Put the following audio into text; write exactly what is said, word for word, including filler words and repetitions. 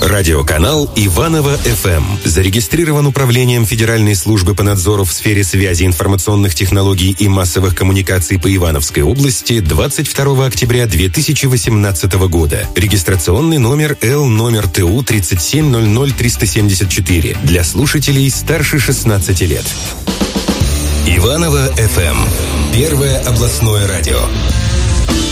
Радиоканал Иваново-эф эм зарегистрирован Управлением Федеральной службы по надзору в сфере связи, информационных технологий и массовых коммуникаций по Ивановской области двадцать второго октября две тысячи восемнадцатого года. Регистрационный номер Л номер Т У тридцать семь ноль ноль триста семьдесят четыре для слушателей старше шестнадцати лет. Иваново-эф эм. Первое областное радио.